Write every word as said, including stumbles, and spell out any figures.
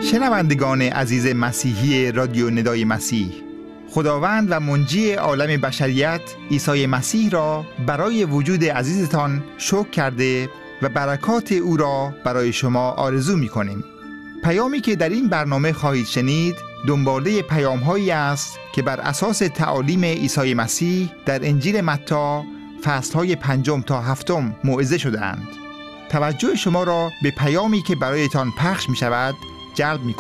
شنوندگان عزیز مسیحی رادیو ندای مسیح، خداوند و منجی عالم بشریت عیسی مسیح را برای وجود عزیزتان شکر کرده و برکات او را برای شما آرزو می کنیم. پیامی که در این برنامه خواهید شنید دنباله پیام هایی است که بر اساس تعالیم عیسی مسیح در انجیل متی فصل های پنجم تا هفتم موعظه شده اند. توجه شما را به پیامی که برایتان پخش می شود جلب می کنم.